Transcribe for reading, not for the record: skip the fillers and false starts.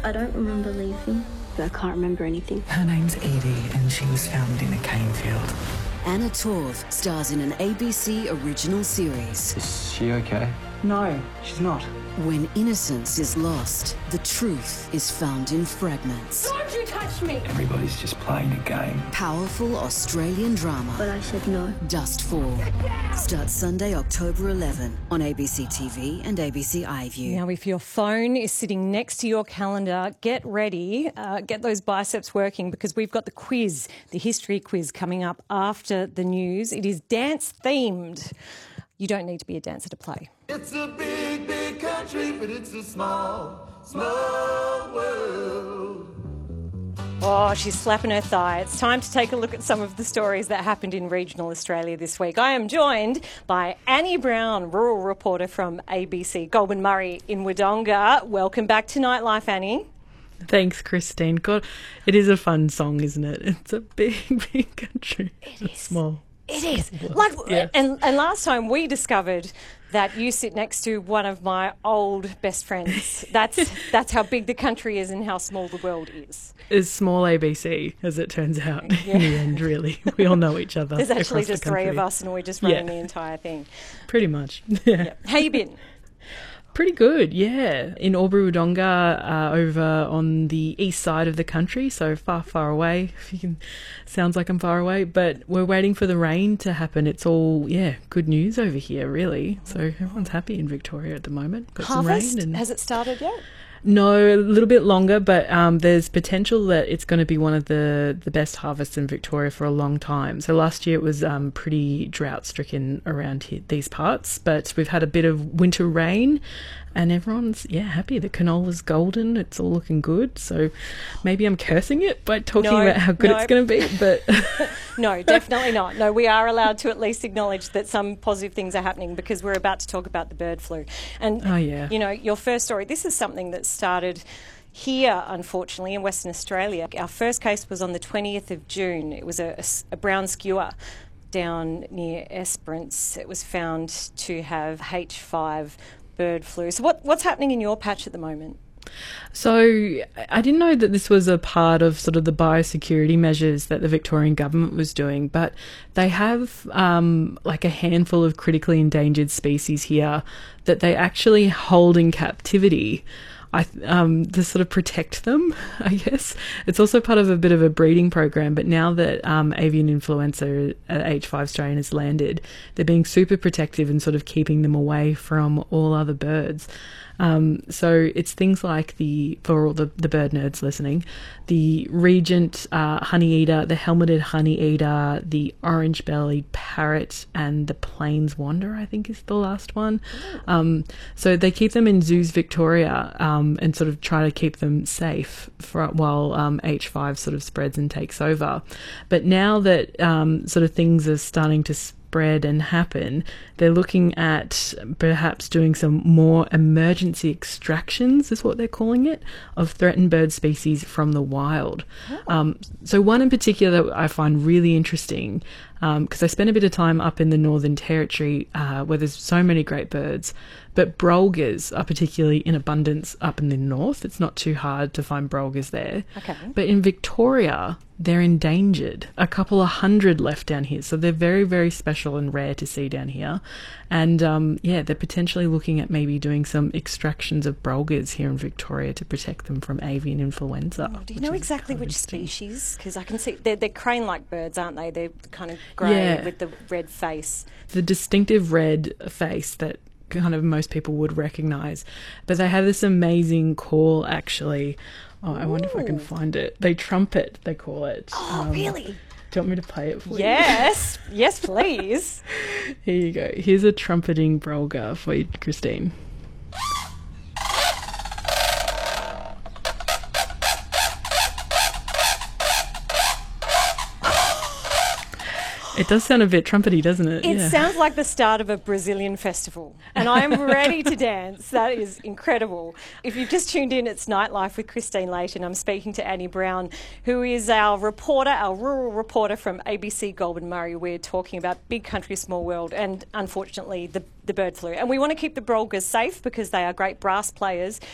I don't remember leaving. I can't remember anything. Her name's Edie, and she was found in a cane field. Anna Torv stars in an ABC original series. Is she okay? No, she's not. When innocence is lost, the truth is found in fragments. Don't you touch me! Everybody's just playing a game. Powerful Australian drama. But I said no. Dustfall. Starts Sunday, October 11 on ABC TV and ABC iView. Now, if your phone is sitting next to your calendar, get ready, get those biceps working, because we've got the quiz, the history quiz, coming up after the news. It is dance-themed. You don't need to be a dancer to play. It's a big, big country, but it's a small, small world. Oh, she's slapping her thigh. It's time to take a look at some of the stories that happened in regional Australia this week. I am joined by Annie Brown, rural reporter from ABC, Goulburn Murray in Wodonga. Welcome back to Nightlife, Annie. Thanks, Christine. God, it is a fun song, isn't it? It's a big, big country. It is. Small. It is. Yeah. And last time we discovered that you sit next to one of my old best friends. That's how big the country is and how small the world is. It's small ABC, as it turns out, in the end, really. We all know each other. There's actually across the just three of country. us and we're just running the entire thing. Pretty much. Yeah. How you been? Pretty good, yeah. In Albury Wodonga, over on the east side of the country, so far, far away. Sounds like I'm far away, but we're waiting for the rain to happen. It's all, good news over here, really. So everyone's happy in Victoria at the moment. Got Harvest? some rain. Has it started yet? No, a little bit longer, but there's potential that it's going to be one of the best harvests in Victoria for a long time. So last year it was pretty drought-stricken around here, these parts, but we've had a bit of winter rain and everyone's, happy. The canola's golden. It's all looking good. So maybe I'm cursing it by talking about how good it's going to be, but... No, definitely not. No, we are allowed to at least acknowledge that some positive things are happening because we're about to talk about the bird flu. And, you know, your first story, this is something that started here, unfortunately, in Western Australia. Our first case was on the 20th of June. It was a brown skewer down near Esperance. It was found to have H5 bird flu. So what's happening in your patch at the moment? So I didn't know that this was a part of sort of the biosecurity measures that the Victorian government was doing, but they have like a handful of critically endangered species here that they actually hold in captivity to sort of protect them, I guess. It's also part of a bit of a breeding program, but now that avian influenza H5 strain has landed, they're being super protective and sort of keeping them away from all other birds. So it's things like for all the bird nerds listening, the regent honeyeater, the helmeted honeyeater, the orange-bellied parrot, and the plains wanderer, I think is the last one. So they keep them in zoos Victoria and sort of try to keep them safe while H5 sort of spreads and takes over. But now that sort of things are starting to spread and happen, they're looking at perhaps doing some more emergency extractions, is what they're calling it, of threatened bird species from the wild. So one in particular that I find really interesting, because I spent a bit of time up in the Northern Territory where there's so many great birds, but brolgas are particularly in abundance up in the north. It's not too hard to find brolgas there. Okay. But in Victoria, they're endangered. A couple of hundred left down here. So they're very, very special and rare to see down here. And they're potentially looking at maybe doing some extractions of brolgas here in Victoria to protect them from avian influenza. Oh, do you know exactly which species? Because I can see they're crane-like birds, aren't they? They're kind of grey with the red face. The distinctive red face that kind of most people would recognise. But they have this amazing call, actually. Oh, I wonder if I can find it. They trumpet, they call it. Oh, really? Do you want me to play it for you? Yes. Yes, please. Here you go. Here's a trumpeting brolga for you, Christine. It does sound a bit trumpety, doesn't it? It sounds like the start of a Brazilian festival, and I'm ready to dance. That is incredible. If you've just tuned in, it's Nightlife with Christine Layton. I'm speaking to Annie Brown, who is our reporter, our rural reporter from ABC Goulburn Murray. We're talking about big country, small world, and unfortunately the bird flu. And we want to keep the brolgas safe because they are great brass players.